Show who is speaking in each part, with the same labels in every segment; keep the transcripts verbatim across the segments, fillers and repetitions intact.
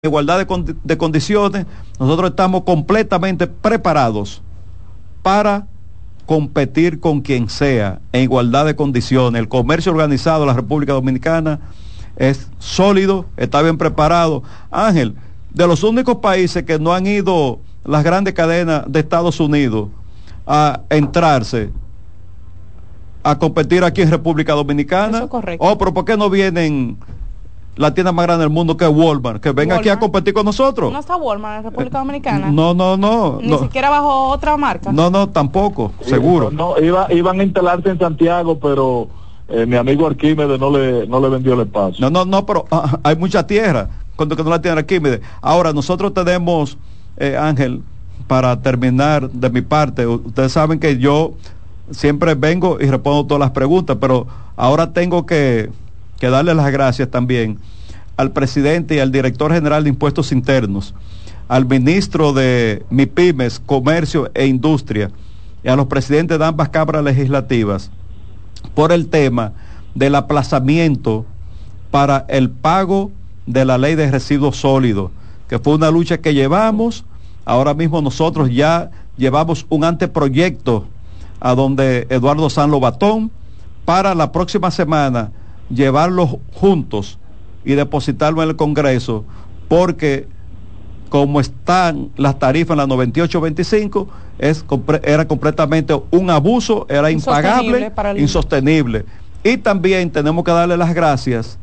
Speaker 1: igualdad de, condi de condiciones, nosotros estamos completamente preparados para competir con quien sea en igualdad de condiciones. El comercio organizado de la República Dominicana es sólido, está bien preparado. Ángel, de los únicos países que no han ido las grandes cadenas de Estados Unidos a entrarse a competir aquí en República Dominicana.
Speaker 2: Eso es correcto.
Speaker 1: Oh, pero ¿por qué no vienen la tienda más grande del mundo, que es Walmart, que venga Walmart aquí a competir con nosotros?
Speaker 2: No está Walmart en República Dominicana.
Speaker 1: No, no, no.
Speaker 2: Ni
Speaker 1: no.
Speaker 2: siquiera bajo otra marca.
Speaker 1: No, no, tampoco, seguro.
Speaker 3: No, no, iba, iban a instalarse en Santiago, pero eh, mi amigo Arquímedes no le, no le vendió el espacio.
Speaker 1: No, no, no, pero ah, hay mucha tierra, cuando que no la tiene Arquímedes. Ahora, nosotros tenemos, eh, Ángel, para terminar de mi parte, ustedes saben que yo siempre vengo y respondo todas las preguntas, pero ahora tengo que... que darle las gracias también al presidente y al director general de Impuestos Internos, al ministro de MIPYMES, Comercio e Industria, y a los presidentes de ambas cámaras legislativas por el tema del aplazamiento para el pago de la ley de residuos sólidos, que fue una lucha que llevamos. Ahora mismo nosotros ya llevamos un anteproyecto a donde Eduardo San Lobatón para la próxima semana llevarlos juntos y depositarlo en el Congreso, porque como están las tarifas en la noventa y ocho veinticinco, es, era completamente un abuso, era impagable, el... insostenible. Y también tenemos que darle las gracias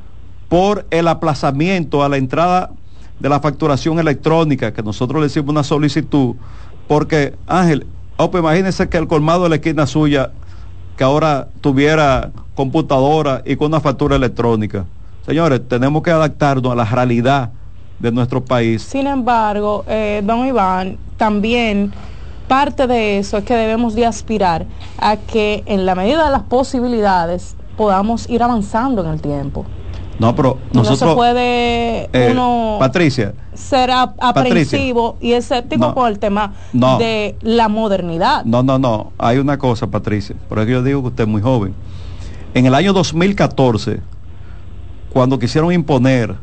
Speaker 1: por el aplazamiento a la entrada de la facturación electrónica, que nosotros le hicimos una solicitud, porque, Ángel, oh, pues imagínense que el colmado de la esquina suya, que ahora tuviera computadora y con una factura electrónica. Señores, tenemos que adaptarnos a la realidad de nuestro país.
Speaker 2: Sin embargo, eh, don Iván, también parte de eso es que debemos de aspirar a que en la medida de las posibilidades podamos ir avanzando en el tiempo.
Speaker 1: No, pero nosotros...
Speaker 2: No se puede
Speaker 1: eh,
Speaker 2: uno...
Speaker 1: Patricia.
Speaker 2: Ser aprensivo y escéptico
Speaker 1: no,
Speaker 2: con el tema
Speaker 1: no,
Speaker 2: de la modernidad.
Speaker 1: No, no, no. Hay una cosa, Patricia. Por eso yo digo que usted es muy joven. En el año dos mil catorce, cuando quisieron imponer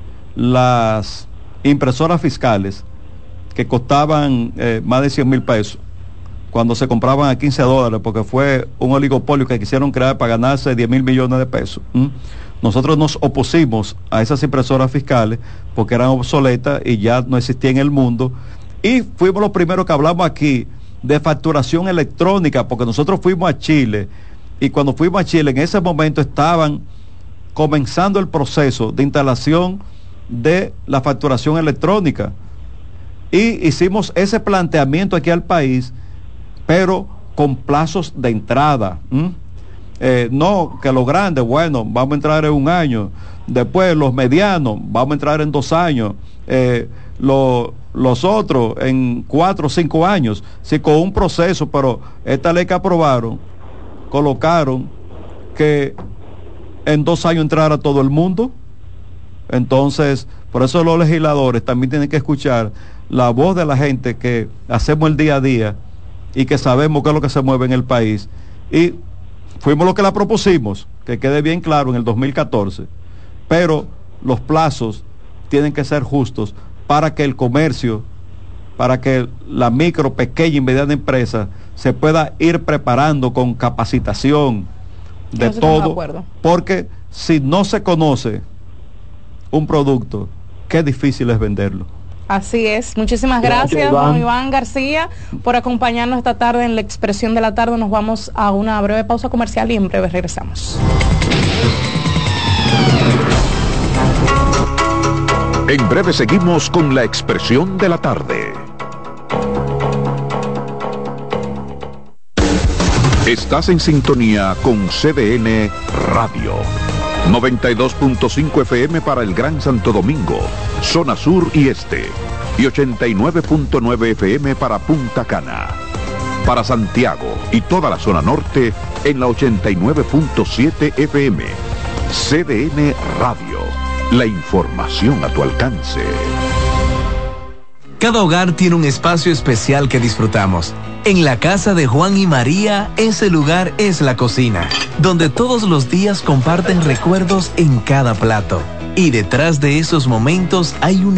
Speaker 1: las impresoras fiscales, que costaban eh, más de cien mil pesos, cuando se compraban a quince dólares, porque fue un oligopolio que quisieron crear para ganarse diez mil millones de pesos. ¿Mm? Nosotros nos opusimos a esas impresoras fiscales porque eran obsoletas y ya no existían en el mundo. Y fuimos los primeros que hablamos aquí de facturación electrónica, porque nosotros fuimos a Chile, y cuando fuimos a Chile, en ese momento estaban comenzando el proceso de instalación de la facturación electrónica. Y hicimos ese planteamiento aquí al país, pero con plazos de entrada. ¿Mm? Eh, no que los grandes, bueno, vamos a entrar en un año, después los medianos, vamos a entrar en dos años, eh, lo, los otros en cuatro o cinco años, sí, con un proceso. Pero esta ley que aprobaron, colocaron que en dos años entrara todo el mundo. Entonces, por eso los legisladores también tienen que escuchar la voz de la gente que hacemos el día a día y que sabemos qué es lo que se mueve en el país. Y fuimos los que la propusimos, que quede bien claro, en el dos mil catorce, pero los plazos tienen que ser justos para que el comercio, para que la micro, pequeña y mediana empresa se pueda ir preparando con capacitación de
Speaker 2: no
Speaker 1: todo, porque si no se conoce un producto, qué difícil es venderlo.
Speaker 2: Así es. Muchísimas gracias, don Iván García, por acompañarnos esta tarde en La Expresión de la Tarde. Nos vamos a una breve pausa comercial y en breve regresamos.
Speaker 4: En breve seguimos con La Expresión de la Tarde. Estás en sintonía con C D N Radio. noventa y dos punto cinco F M para el Gran Santo Domingo, zona sur y este, y ochenta y nueve punto nueve F M para Punta Cana. Para Santiago y toda la zona norte en la ochenta y nueve punto siete F M. C D N Radio, la información a tu alcance.
Speaker 5: Cada hogar tiene un espacio especial que disfrutamos. En la casa de Juan y María, ese lugar es la cocina, donde todos los días comparten recuerdos en cada plato. Y detrás de esos momentos hay una